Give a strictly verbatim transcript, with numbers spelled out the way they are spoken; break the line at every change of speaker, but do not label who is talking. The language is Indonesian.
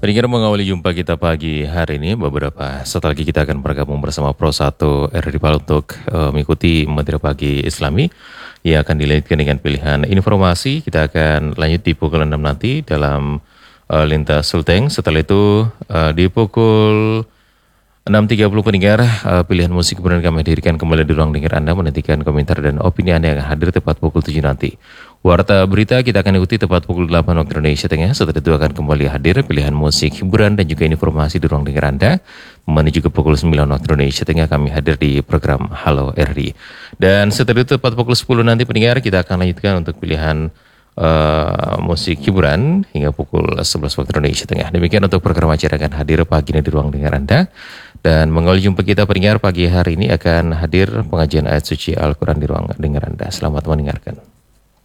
Pendengar mengawali jumpa kita pagi hari ini, beberapa setelah lagi kita akan bergabung bersama Pro satu R R I Palu untuk uh, mengikuti Menteri Pagi Islami yang akan dilanjutkan dengan pilihan informasi. Kita akan lanjut di pukul enam nanti dalam uh, Lintas Sulteng. Setelah itu uh, di pukul enam tiga puluh pendengar, uh, pilihan musik kemudian kami hadirkan kembali di ruang dengar Anda menantikan komentar dan opini Anda yang akan hadir tepat pukul tujuh nanti. Warta berita kita akan ikuti tepat pukul delapan waktu Indonesia Tengah. Setelah itu akan kembali hadir pilihan musik, hiburan dan juga informasi di ruang dengar Anda. Menuju ke pukul sembilan waktu Indonesia Tengah kami hadir di program Halo R R I. Dan setelah itu tepat pukul sepuluh nanti pendengar kita akan lanjutkan untuk pilihan Uh, musik hiburan hingga pukul sebelas waktu Indonesia Tengah. Demikian untuk program acara akan hadir pagi ini di ruang dengar Anda. Dan mengawali jumpa kita pendengar pagi hari ini akan hadir pengajian ayat suci Al-Quran di ruang dengar Anda. Selamat mendengarkan.